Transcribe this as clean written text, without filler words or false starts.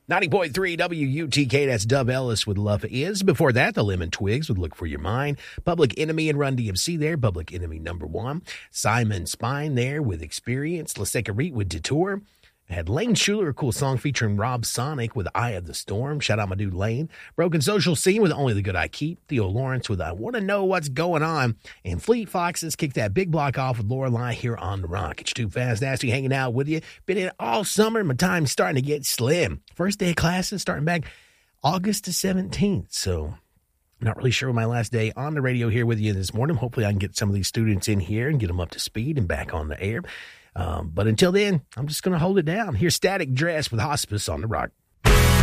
90.3 WUTK, that's Dub Ellis with Love Is. Before that, the Lemon Twigs with Look For Your Mind. Public Enemy and Run DMC there, Public Enemy #1. Simon Spine there with Experience. Laseka Reet with Detour. I had Lane Schuler, a cool song featuring Rob Sonic with Eye of the Storm. Shout out my dude Lane. Broken Social Scene with Only the Good I Keep. Theo Lawrence with I Want to Know What's Going On. And Fleet Foxes kicked that big block off with Lorelei here on The Rock. It's Too Fast Nasty hanging out with you. Been in all summer. My time's starting to get slim. First day of classes starting back August the 17th. So not really sure my last day on the radio here with you this morning. Hopefully I can get some of these students in here and get them up to speed and back on the air. But until then, I'm just going to hold it down. Here's Static Dress with Hospice on The Rock.